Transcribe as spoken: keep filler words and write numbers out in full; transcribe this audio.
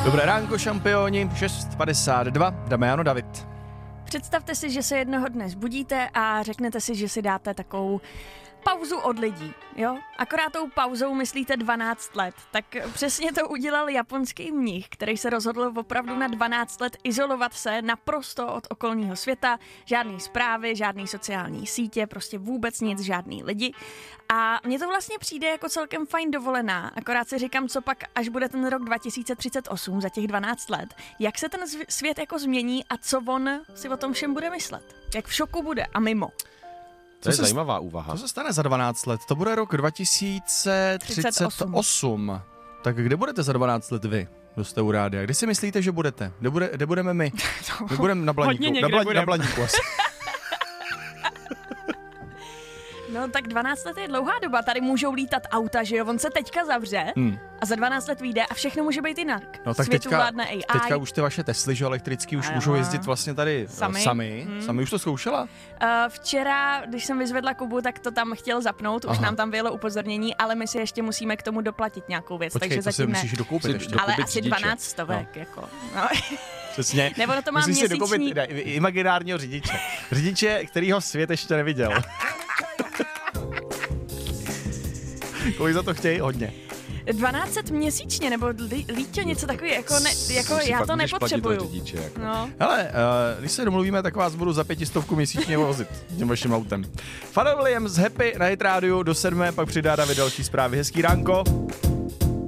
Dobré ránko, šampioni, šest padesát dva, dáme Jano David. Představte si, že se jednoho dne zbudíte a řeknete si, že si dáte takovou pauzu od lidí, jo? Akorát tou pauzou myslíte dvanáct let. Tak přesně to udělal japonský mnich, který se rozhodl opravdu na dvanáct let izolovat se naprosto od okolního světa. Žádný zprávy, žádný sociální sítě, prostě vůbec nic, žádný lidi. A mně to vlastně přijde jako celkem fajn dovolená, akorát si říkám, co pak, až bude ten rok dva tisíce třicet osm, za těch dvanáct let, jak se ten svět jako změní a co on si o tom všem bude myslet. Jak v šoku bude a mimo. To je se zajímavá úvaha. Co se stane za dvanáct let? To bude rok dva tisíce třicet osm. Tak kde budete za dvanáct let vy? Kdo jste u rádia? Kde si myslíte, že budete? Kde, bude, kde budeme my? My budeme na Blaníku. Na, Blaní, na Blaníku asi. No tak dvanáct let je dlouhá doba, tady můžou lítat auta, že jo, on se teďka zavře hmm. a za dvanáct let vyjde a všechno může být jinak. No tak Světu teďka, vládne A I. teďka už ty vaše Tesly, že elektrický, už a můžou jezdit vlastně tady sami. Sami, hmm. sami už to zkoušela? Uh, včera, když jsem vyzvedla Kubu, tak to tam chtěl zapnout, už Aha. nám tam vyjelo upozornění, ale my si ještě musíme k tomu doplatit nějakou věc, Počkej, takže to zatím si ne. musíš dokoupit ještě. Ale dokoupit asi řidiče. dvanáct stovek, no. jako. No. Přesně. Nebo to má musíš měsíční... si dokoupit ne, imaginárního řidiče. Řidiče, kterýho svět ještě neviděl. Kolik za to chtějí? Hodně. dvanáct set měsíčně, nebo Líťo, něco takový, jako, ne, jako já to nepotřebuju. Řidiče, jako. No. Hele, uh, když se domluvíme, tak vás budu za pětistovku měsíčně vozit tím vaším autem. Pharrell Williams, Happy na Hit Radio do sedmé, pak přidá David další zprávy. Hezký ránko.